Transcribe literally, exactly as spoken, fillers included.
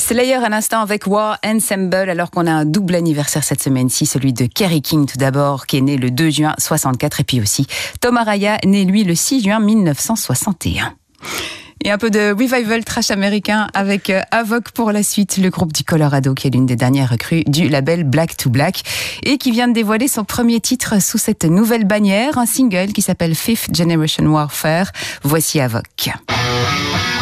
Slayer à l'instant avec War Ensemble, alors qu'on a un double anniversaire cette semaine-ci, celui de Kerry King tout d'abord, qui est né le deux juin soixante-quatre, et puis aussi Tom Araya, né lui le six juin mille neuf cent soixante et un. Et un peu de revival trash américain avec Havoc pour la suite, le groupe du Colorado qui est l'une des dernières recrues du label Black to Black et qui vient de dévoiler son premier titre sous cette nouvelle bannière, un single qui s'appelle Fifth Generation Warfare. Voici Havoc.